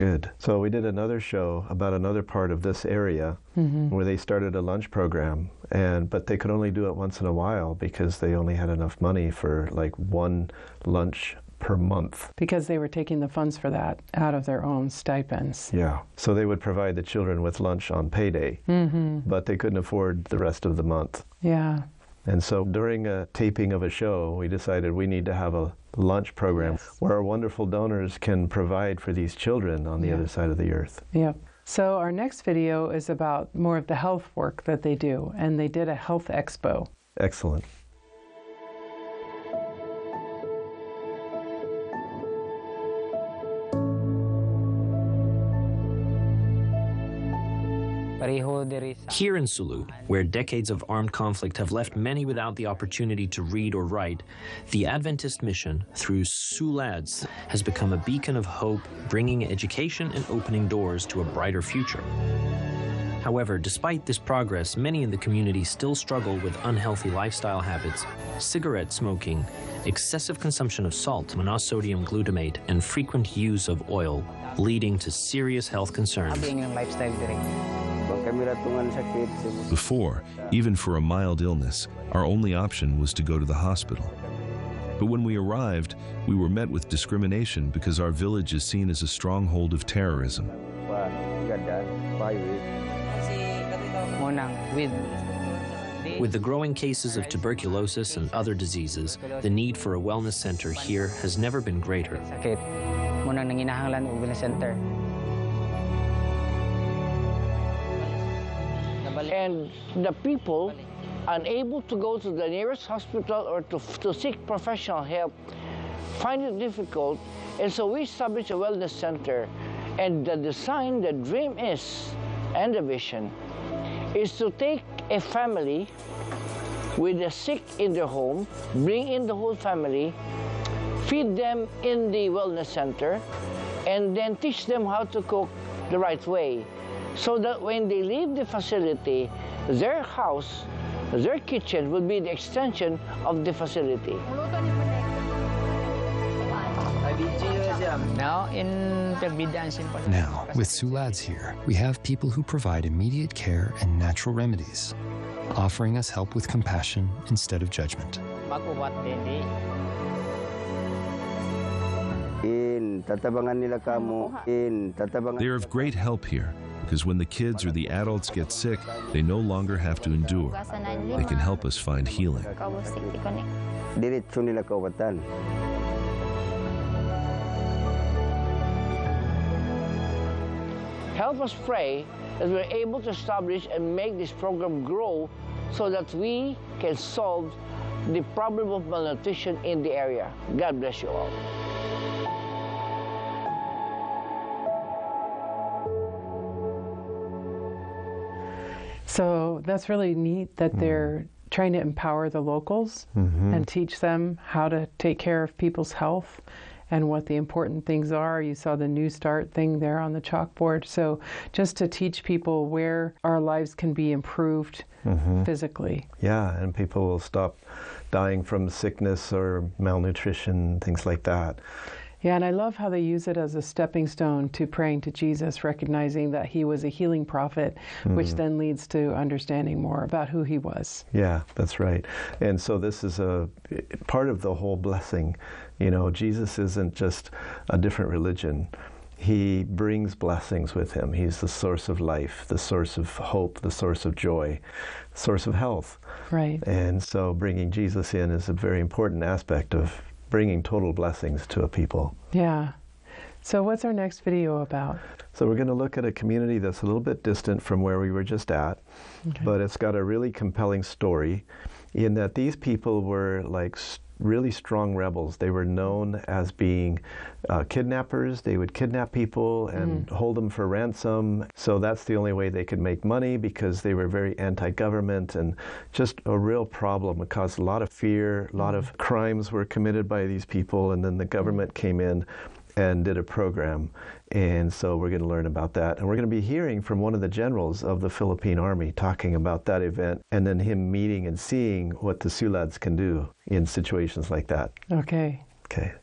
Good. So we did another show about another part of this area where they started a lunch program, but they could only do it once in a while because they only had enough money for like one lunch per month. Because they were taking the funds for that out of their own stipends. Yeah. So they would provide the children with lunch on payday, but they couldn't afford the rest of the month. Yeah. And so during a taping of a show, we decided we need to have a lunch program where our wonderful donors can provide for these children on the other side of the earth. Yep. So our next video is about more of the health work that they do, and they did a health expo. Excellent. Here in Sulu, where decades of armed conflict have left many without the opportunity to read or write, the Adventist mission, through SULADS, has become a beacon of hope, bringing education and opening doors to a brighter future. However, despite this progress, many in the community still struggle with unhealthy lifestyle habits, cigarette smoking, excessive consumption of salt, monosodium glutamate, and frequent use of oil, leading to serious health concerns. Before, even for a mild illness, our only option was to go to the hospital. But when we arrived, we were met with discrimination because our village is seen as a stronghold of terrorism. With the growing cases of tuberculosis and other diseases, the need for a wellness center here has never been greater. And the people, unable to go to the nearest hospital or to seek professional help, find it difficult. And so we established a wellness center. And the design, the dream is, and the vision, is to take a family with a sick in their home, bring in the whole family, feed them in the wellness center, and then teach them how to cook the right way, so that when they leave the facility, their house, their kitchen will be the extension of the facility. Now, with SULADS here, we have people who provide immediate care and natural remedies, offering us help with compassion instead of judgment. They are of great help here, because when the kids or the adults get sick, they no longer have to endure. They can help us find healing. Help us pray that we're able to establish and make this program grow so that we can solve the problem of malnutrition in the area. God bless you all. So that's really neat that they're trying to empower the locals and teach them how to take care of people's health and what the important things are. You saw the New Start thing there on the chalkboard. So just to teach people where our lives can be improved physically. Yeah, and people will stop dying from sickness or malnutrition, things like that. Yeah, and I love how they use it as a stepping stone to praying to Jesus, recognizing that he was a healing prophet, which then leads to understanding more about who he was. Yeah, that's right. And so this is a part of the whole blessing. You know, Jesus isn't just a different religion. He brings blessings with him. He's the source of life, the source of hope, the source of joy, the source of health. Right. And so bringing Jesus in is a very important aspect of bringing total blessings to a people. Yeah. So what's our next video about? So we're going to look at a community that's a little bit distant from where we were just at, but it's got a really compelling story in that these people were like really strong rebels. They were known as being kidnappers. They would kidnap people and hold them for ransom. So that's the only way they could make money, because they were very anti-government and just a real problem. It caused a lot of fear. A lot of crimes were committed by these people, and then the government came in and did a program. And so we're going to learn about that. And we're going to be hearing from one of the generals of the Philippine Army talking about that event, and then him meeting and seeing what the SULADS can do in situations like that. Okay. Okay.